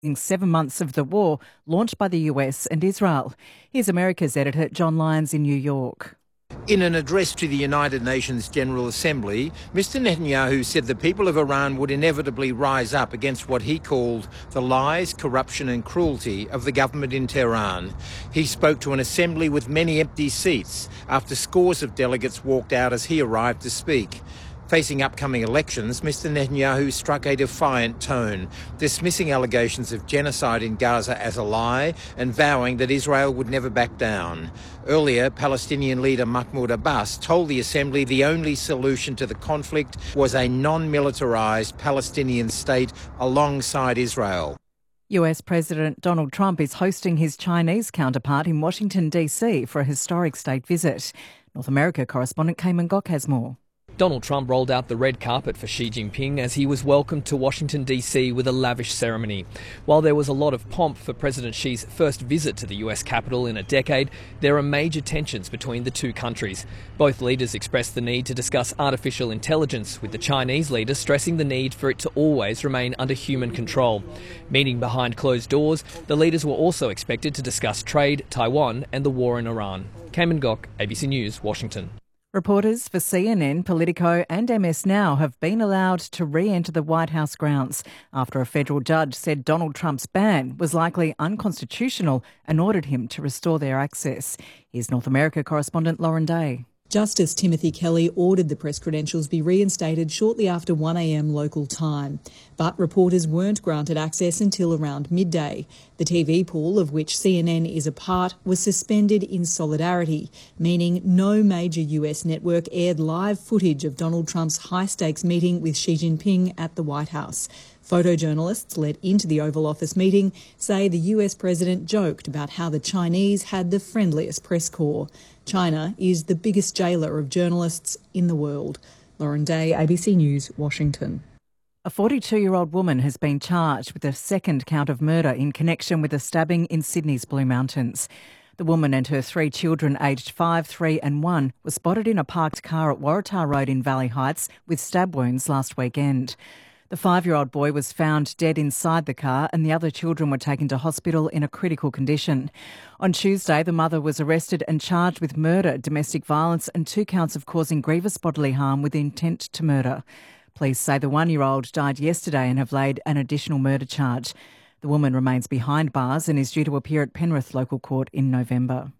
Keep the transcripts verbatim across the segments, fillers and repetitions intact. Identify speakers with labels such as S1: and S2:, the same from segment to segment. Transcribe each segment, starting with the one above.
S1: in seven months of the war launched by the U S and Israel. Here's America's editor John Lyons in New York.
S2: In an address to the United Nations General Assembly, Mister Netanyahu said the people of Iran would inevitably rise up against what he called the lies, corruption and cruelty of the government in Tehran. He spoke to an assembly with many empty seats after scores of delegates walked out as he arrived to speak. Facing upcoming elections, Mister Netanyahu struck a defiant tone, dismissing allegations of genocide in Gaza as a lie and vowing that Israel would never back down. Earlier, Palestinian leader Mahmoud Abbas told the Assembly the only solution to the conflict was a non-militarised Palestinian state alongside Israel.
S1: U S President Donald Trump is hosting his Chinese counterpart in Washington, D C for a historic state visit. North America correspondent Cayman Gok has more.
S3: Donald Trump rolled out the red carpet for Xi Jinping as he was welcomed to Washington, D C with a lavish ceremony. While there was a lot of pomp for President Xi's first visit to the U S capital in a decade, there are major tensions between the two countries. Both leaders expressed the need to discuss artificial intelligence, with the Chinese leader stressing the need for it to always remain under human control. Meeting behind closed doors, the leaders were also expected to discuss trade, Taiwan and the war in Iran. Cayman Gok, A B C News, Washington.
S1: Reporters for C N N, Politico and M S Now have been allowed to re-enter the White House grounds after a federal judge said Donald Trump's ban was likely unconstitutional and ordered him to restore their access. Here's North America correspondent Lauren Day.
S4: Justice Timothy Kelly ordered the press credentials be reinstated shortly after one a m local time. But reporters weren't granted access until around midday. The T V pool, of which C N N is a part, was suspended in solidarity, meaning no major U S network aired live footage of Donald Trump's high-stakes meeting with Xi Jinping at the White House. Photojournalists let into the Oval Office meeting say the U S president joked about how the Chinese had the friendliest press corps. China is the biggest jailer of journalists in the world. Lauren Day, A B C News, Washington.
S1: A forty-two-year-old woman has been charged with a second count of murder in connection with a stabbing in Sydney's Blue Mountains. The woman and her three children aged five, three and one were spotted in a parked car at Waratah Road in Valley Heights with stab wounds last weekend. The five-year-old boy was found dead inside the car and the other children were taken to hospital in a critical condition. On Tuesday, the mother was arrested and charged with murder, domestic violence and two counts of causing grievous bodily harm with intent to murder. Police say the one-year-old died yesterday and have laid an additional murder charge. The woman remains behind bars and is due to appear at Penrith Local Court in November.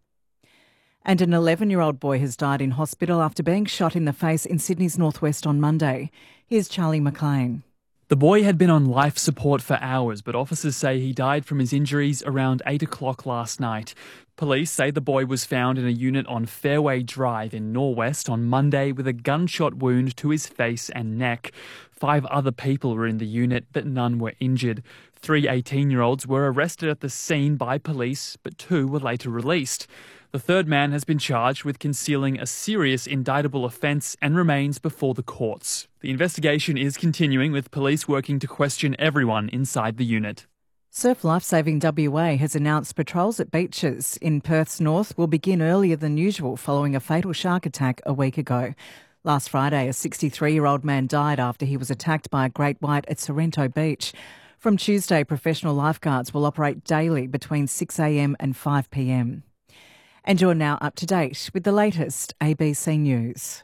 S1: And an eleven-year-old boy has died in hospital after being shot in the face in Sydney's northwest on Monday. Here's Charlie McLean.
S5: The boy had been on life support for hours, but officers say he died from his injuries around eight o'clock last night. Police say the boy was found in a unit on Fairway Drive in Norwest on Monday with a gunshot wound to his face and neck. Five other people were in the unit, but none were injured. Three eighteen-year-olds were arrested at the scene by police, but two were later released. The third man has been charged with concealing a serious indictable offence and remains before the courts. The investigation is continuing, with police working to question everyone inside the unit.
S1: Surf Lifesaving W A has announced patrols at beaches in Perth's north will begin earlier than usual following a fatal shark attack a week ago. Last Friday, a sixty-three-year-old man died after he was attacked by a great white at Sorrento Beach. From Tuesday, professional lifeguards will operate daily between six a m and five p m. And you're now up to date with the latest A B C News.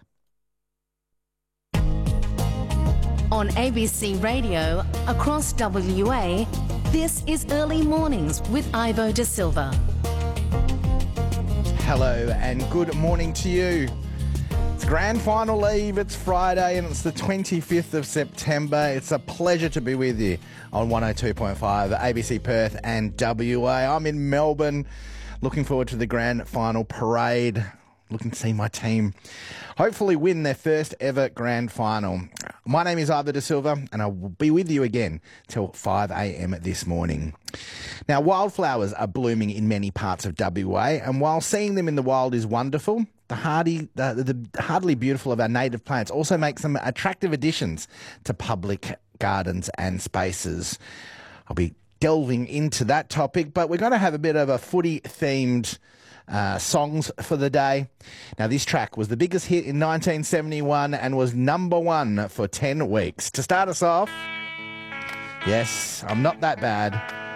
S6: On A B C Radio, across W A, this is Early Mornings with Ivo De Silva.
S7: Hello and good morning to you. It's grand final eve, it's Friday and it's the twenty-fifth of September. It's a pleasure to be with you on one oh two point five A B C Perth and W A. I'm in Melbourne. Looking forward to the grand final parade. Looking to see my team hopefully win their first ever grand final. My name is Ivo De Silva and I will be with you again till five a m this morning. Now, wildflowers are blooming in many parts of W A, and while seeing them in the wild is wonderful, the hardy, the, the hardly beautiful of our native plants also make some attractive additions to public gardens and spaces. I'll be delving into that topic, but we're going to have a bit of a footy-themed uh, songs for the day. Now, this track was the biggest hit in nineteen seventy-one and was number one for ten weeks. To start us off, yes, I'm not that bad.